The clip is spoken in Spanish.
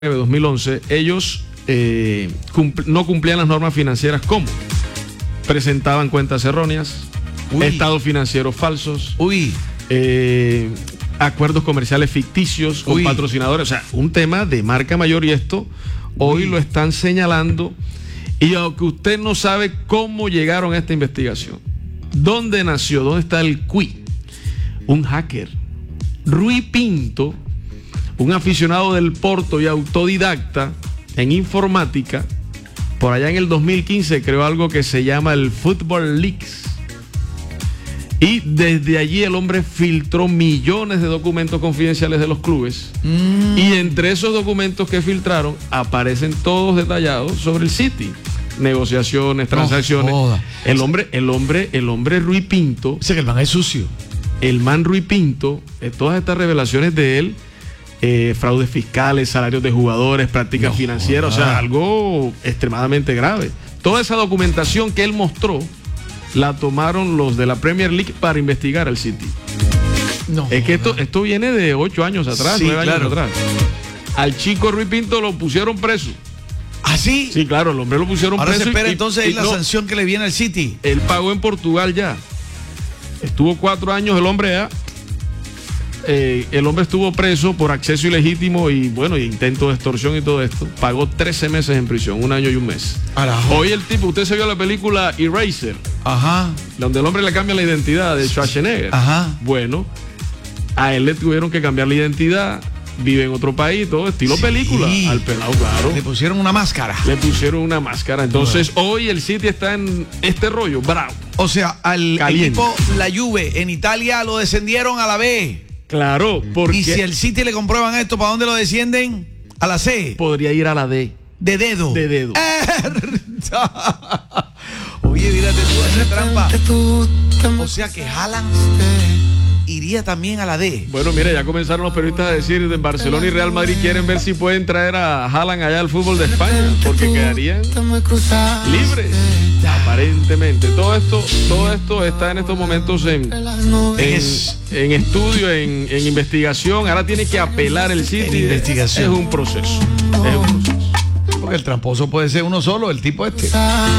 2011, ellos no cumplían las normas financieras. ¿Cómo? Presentaban cuentas erróneas, estados financieros falsos, acuerdos comerciales ficticios con patrocinadores, o sea, un tema de marca mayor, y esto hoy lo están señalando. Y aunque usted no sabe cómo llegaron a esta investigación, dónde nació, dónde está el QI, un hacker, Rui Pinto, un aficionado del Porto y autodidacta en informática, por allá en el 2015 creó algo que se llama el Football Leaks. Y desde allí el hombre filtró millones de documentos confidenciales de los clubes. Y entre esos documentos que filtraron aparecen todos detallados sobre el City. Negociaciones, transacciones. El hombre Rui Pinto. Dice que el man es sucio. El man Rui Pinto, todas estas revelaciones de él, fraudes fiscales, salarios de jugadores, prácticas financieras, o sea, algo extremadamente grave. Toda esa documentación que él mostró la tomaron los de la Premier League para investigar al City. Es que esto viene de 8 años atrás, 9 años atrás. Al chico Rui Pinto lo pusieron preso. ¿Ah, sí? Sí, claro, el hombre lo pusieron preso. Ahora se espera entonces la sanción que le viene al City. Él pagó en Portugal ya. Estuvo 4 años el hombre ya. El hombre estuvo preso por acceso ilegítimo y bueno, intento de extorsión y todo esto. Pagó 13 meses en prisión, 1 año y 1 mes. Hoy el tipo, usted se vio la película Eraser, donde el hombre le cambia la identidad de Schwarzenegger. Bueno, a él le tuvieron que cambiar la identidad, vive en otro país, todo estilo película. Al pelado, claro. Le pusieron una máscara. Entonces hoy el City está en este rollo, bravo. O sea, al equipo La Juve en Italia lo descendieron a la B. Claro, porque... Y si el City le comprueban esto, ¿para dónde lo descienden? ¿A la C? Podría ir a la D. ¿De dedo? De dedo. Oye, mírate tú esa trampa. O sea que Haaland iría también a la D. Bueno, mire, ya comenzaron los periodistas a decir de Barcelona y Real Madrid quieren ver si pueden traer a Haaland allá al fútbol de España, porque quedarían libres, aparentemente. Todo esto está en estos momentos en estudio, en investigación. Ahora tiene que apelar el City. Investigación. Es un proceso. Porque el tramposo puede ser uno solo, el tipo este.